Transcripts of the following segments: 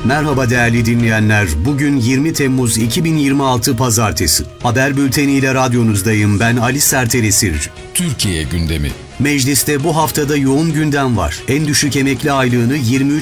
Merhaba değerli dinleyenler. Bugün 20 Temmuz 2026 Pazartesi. Haber bülteniyle radyonuzdayım. Ben Ali Sertel Esirci. Türkiye gündemi. Mecliste bu haftada yoğun gündem var. En düşük emekli aylığını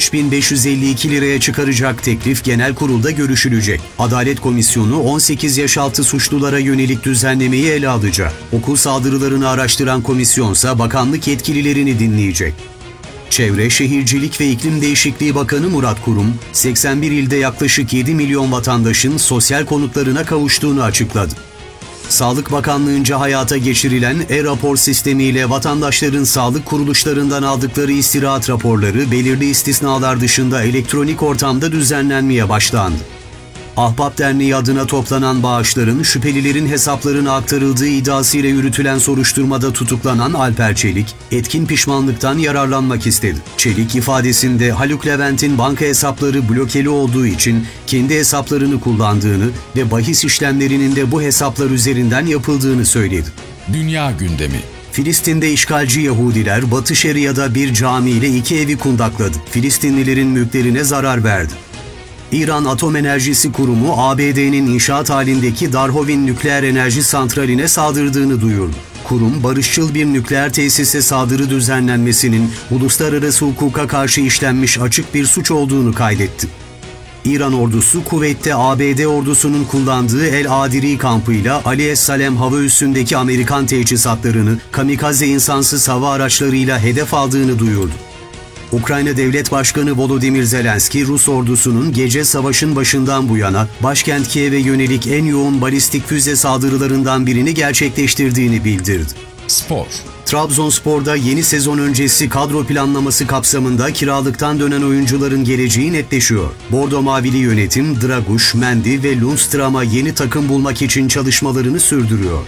23.552 liraya çıkaracak teklif genel kurulda görüşülecek. Adalet Komisyonu 18 yaş altı suçlulara yönelik düzenlemeyi ele alacak. Okul saldırılarını araştıran komisyonsa bakanlık yetkililerini dinleyecek. Çevre, Şehircilik ve İklim Değişikliği Bakanı Murat Kurum, 81 ilde yaklaşık 7 milyon vatandaşın sosyal konutlarına kavuştuğunu açıkladı. Sağlık Bakanlığı'nca hayata geçirilen e-rapor sistemiyle vatandaşların sağlık kuruluşlarından aldıkları istirahat raporları belirli istisnalar dışında elektronik ortamda düzenlenmeye başlandı. Ahbap Derneği adına toplanan bağışların şüphelilerin hesaplarına aktarıldığı iddiasıyla yürütülen soruşturmada tutuklanan Alper Çelik, etkin pişmanlıktan yararlanmak istedi. Çelik ifadesinde Haluk Levent'in banka hesapları blokeli olduğu için kendi hesaplarını kullandığını ve bahis işlemlerinin de bu hesaplar üzerinden yapıldığını söyledi. Dünya gündemi. Filistin'de işgalci Yahudiler Batı Şeria'da bir cami ile 2 evi kundakladı. Filistinlilerin mülklerine zarar verdi. İran Atom Enerjisi Kurumu, ABD'nin inşaat halindeki Darhovin nükleer enerji santraline saldırdığını duyurdu. Kurum, barışçıl bir nükleer tesise saldırı düzenlenmesinin uluslararası hukuka karşı işlenmiş açık bir suç olduğunu kaydetti. İran ordusu, Kuveyt'te ABD ordusunun kullandığı El Adiri kampıyla Ali Es-Salem hava üssündeki Amerikan teçhizatlarını kamikaze insansız hava araçlarıyla hedef aldığını duyurdu. Ukrayna Devlet Başkanı Volodymyr Zelenski, Rus ordusunun gece savaşın başından bu yana başkent Kiev'e yönelik en yoğun balistik füze saldırılarından birini gerçekleştirdiğini bildirdi. Spor. Trabzonspor'da yeni sezon öncesi kadro planlaması kapsamında kiralıktan dönen oyuncuların geleceği netleşiyor. Bordo Mavili yönetim, Draguş, Mendy ve Lundström'a yeni takım bulmak için çalışmalarını sürdürüyor.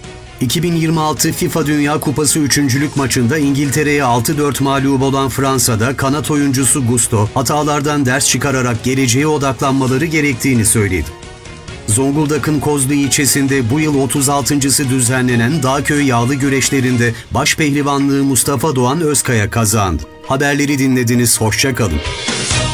2026 FIFA Dünya Kupası üçüncülük maçında İngiltere'ye 6-4 mağlup olan Fransa'da kanat oyuncusu Gusto, hatalardan ders çıkararak geleceğe odaklanmaları gerektiğini söyledi. Zonguldak'ın Kozlu ilçesinde bu yıl 36.'sı düzenlenen Dağköy yağlı güreşlerinde başpehlivanlığı Mustafa Doğan Özkaya kazandı. Haberleri dinlediniz, hoşça kalın.